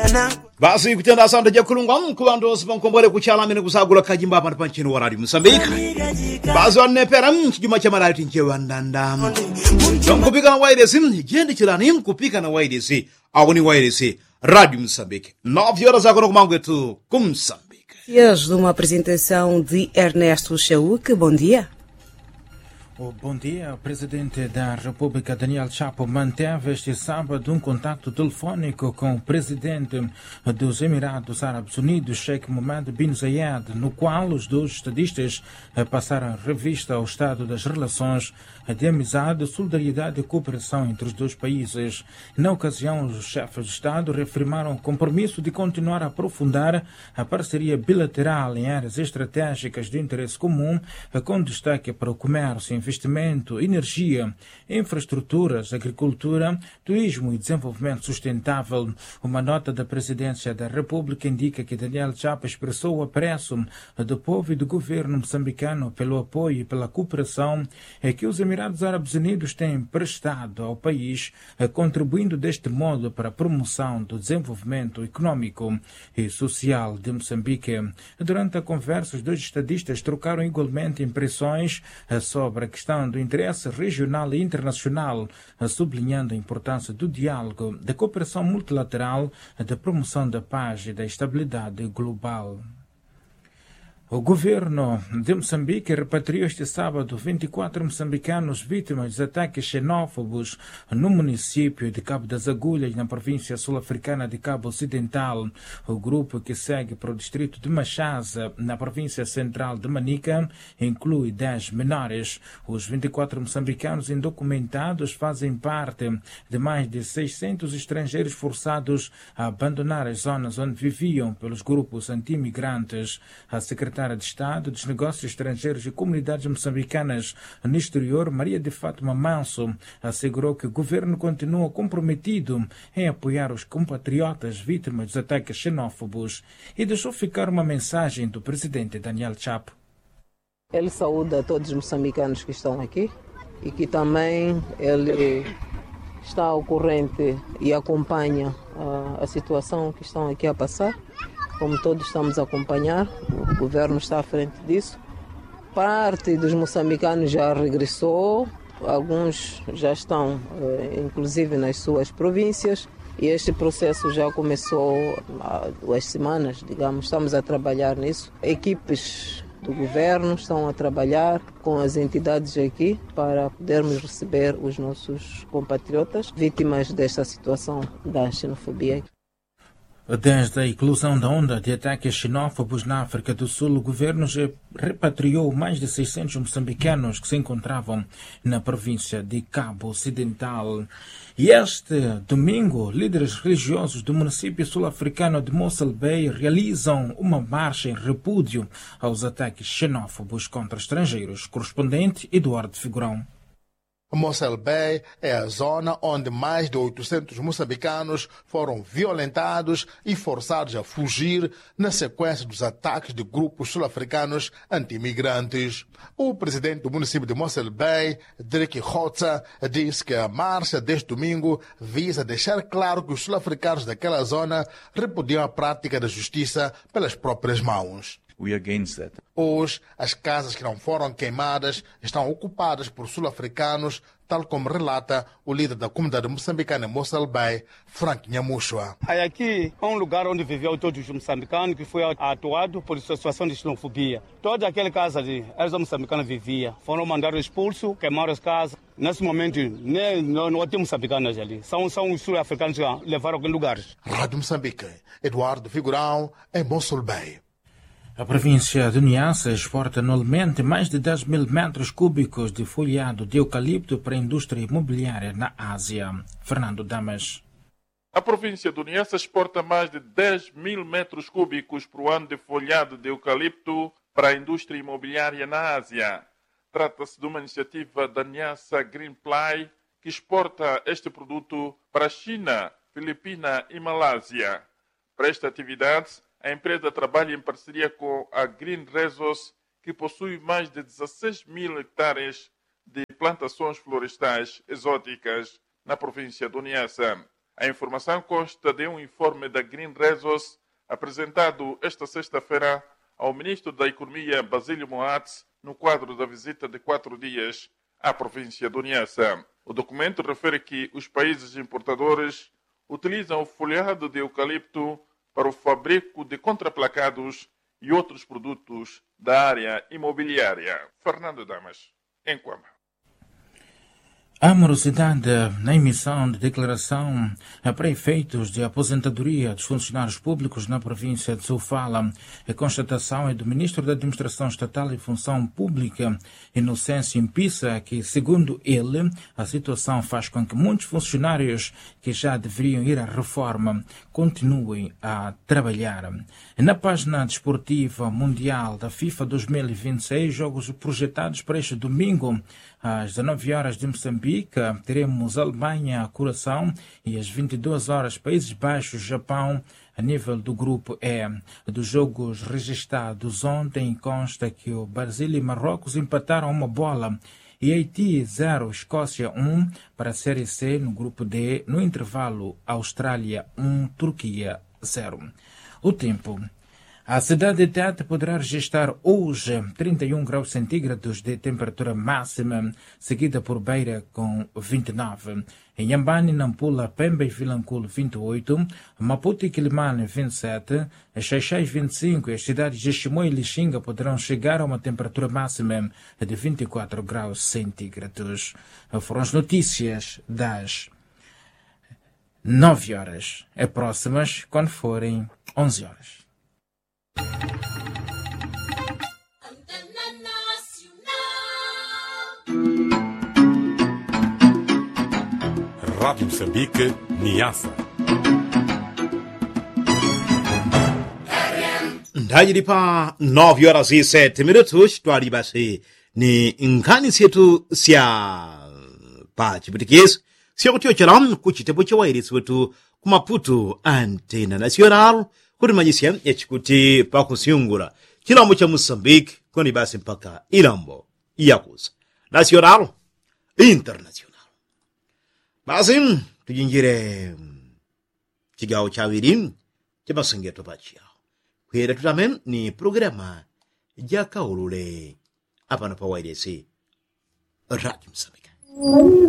Basi kutenda asante ja kulungwa mkuando sipankombole kuchala mene kusagula kajimba pa panchino wa Radio Msambika. Basi wanne pera chijuma cha marari tinche wandanda. Nkupika na wairesi, jende chilani nkupika na wairesi, awuni wairesi, Radio Msambika. 9 horas agora com manguetu, Msambika. Dias de uma apresentação de Ernesto Chauque. Bom dia. Bom dia. O presidente da República, Daniel Chapo, manteve este sábado contacto telefônico com o presidente dos Emirados Árabes Unidos, Sheikh Mohammed bin Zayed, no qual os dois estadistas passaram revista ao estado das relações de amizade, solidariedade e cooperação entre os dois países. Na ocasião, os chefes de Estado reafirmaram o compromisso de continuar a aprofundar a parceria bilateral em áreas estratégicas de interesse comum, com destaque para o comércio, investimento, energia, infraestruturas, agricultura, turismo e desenvolvimento sustentável. Uma nota da Presidência da República indica que Daniel Chapo expressou o apreço do povo e do governo moçambicano pelo apoio e pela cooperação que os Emirados Árabes Unidos têm prestado ao país, contribuindo deste modo para a promoção do desenvolvimento econômico e social de Moçambique. Durante a conversa, os dois estadistas trocaram igualmente impressões sobre a questão do interesse regional e internacional, sublinhando a importância do diálogo, da cooperação multilateral, da promoção da paz e da estabilidade global. O governo de Moçambique repatriou este sábado 24 moçambicanos vítimas de ataques xenófobos no município de Cabo das Agulhas, na província sul-africana de Cabo Ocidental. O grupo, que segue para o distrito de Machaza, na província central de Manica, inclui 10 menores. Os 24 moçambicanos indocumentados fazem parte de mais de 600 estrangeiros forçados a abandonar as zonas onde viviam pelos grupos anti-imigrantes. A secretária de Estado dos Negócios Estrangeiros e Comunidades Moçambicanas no exterior, Maria de Fátima Manso, assegurou que o governo continua comprometido em apoiar os compatriotas vítimas dos ataques xenófobos e deixou ficar uma mensagem do presidente Daniel Chapo. Ele saúda todos os moçambicanos que estão aqui e que também ele está ao corrente e acompanha a situação que estão aqui a passar. Como todos estamos a acompanhar, o governo está à frente disso. Parte dos moçambicanos já regressou, alguns já estão, inclusive, nas suas províncias. E este processo já começou há 2 semanas, digamos, estamos a trabalhar nisso. Equipes do governo estão a trabalhar com as entidades aqui para podermos receber os nossos compatriotas vítimas desta situação da xenofobia. Desde a eclosão da onda de ataques xenófobos na África do Sul, o governo já repatriou mais de 600 moçambicanos que se encontravam na província de Cabo Ocidental. E este domingo, líderes religiosos do município sul-africano de Mossel Bay realizam uma marcha em repúdio aos ataques xenófobos contra estrangeiros. Correspondente Eduardo Figurão. Mossel Bay é a zona onde mais de 800 moçambicanos foram violentados e forçados a fugir na sequência dos ataques de grupos sul-africanos anti-imigrantes. O presidente do município de Mossel Bay, Dirk Hotza, disse que a marcha deste domingo visa deixar claro que os sul-africanos daquela zona repudiam a prática da justiça pelas próprias mãos. We are against that. Hoje, as casas que não foram queimadas estão ocupadas por sul-africanos, tal como relata o líder da comunidade moçambicana em Mossel Bay, Frank Nhamushwa. Aqui é um lugar onde viviam todos os moçambicanos que foi atuado por situação de xenofobia. Toda aquela casa de eles moçambicanos viviam. Foram mandados expulsos, queimaram as casas. Nesse momento, não tem moçambicanos ali. São os sul-africanos que levaram aqueles lugares. Rádio Moçambique, Eduardo Figurão, em Mossel Bay. A província de Niassa exporta anualmente mais de 10 mil metros cúbicos de folhado de eucalipto para a indústria imobiliária na Ásia. Fernando Damas. A província de Niassa exporta mais de 10 mil metros cúbicos por ano de folhado de eucalipto para a indústria imobiliária na Ásia. Trata-se de uma iniciativa da Niassa Greenply, que exporta este produto para a China, Filipina e Malásia. Para esta atividade, a empresa trabalha em parceria com a Green Resource, que possui mais de 16 mil hectares de plantações florestais exóticas na província do Niassa. A informação consta de um informe da Green Resource apresentado esta sexta-feira ao Ministro da Economia, Basílio Moats, no quadro da visita de 4 dias à província do Niassa. O documento refere que os países importadores utilizam o folhado de eucalipto para o fabrico de contraplacados e outros produtos da área imobiliária. Fernando Damas, em Cuamba. A morosidade na emissão de declaração para efeitos de aposentadoria dos funcionários públicos na província de Sofala. A constatação é do Ministro da Administração Estatal e Função Pública, Inocêncio Impissa, que, segundo ele, a situação faz com que muitos funcionários que já deveriam ir à reforma continuem a trabalhar. Na página desportiva mundial da FIFA 2026, jogos projetados para este domingo, às 19 horas de Moçambique, teremos Alemanha, Curaçao, e às 22 horas Países Baixos, Japão. A nível do grupo E, dos jogos registrados ontem, consta que o Brasil e Marrocos empataram uma bola e Haiti 0, Escócia 1 para a Série C. No grupo D, no intervalo, Austrália 1, Turquia 0. O tempo. A cidade de Tete poderá registrar hoje 31 graus centígrados de temperatura máxima, seguida por Beira com 29. Em Inhambane, Nampula, Pemba e Vilanculo 28, Maputo e Quilimane 27, Xaixai 25 e as cidades de Chimoio e Lixinga poderão chegar a uma temperatura máxima de 24 graus centígrados. Foram as notícias das 9 horas. As próximas quando forem 11 horas. Rádio Moçambique, Niassa. Ndajiri pa 9 horas e 7 minutos, twali basi ni nkhani syetu sya pa chiputikizo syakutiochera kuchitepo cha wairisi wetu kumaputu Antena Nacional kuti manyisya yachikuti pakusiyungula chilambo cha Moçambique kuni basi mpaka ilambo yakuza nacional internacional. Basi tujinjire chigawo chawiri cha masengeto pachiyawo kuyera tutamen ni programa ja kaulule apano pa wairesi Radio Moçambique.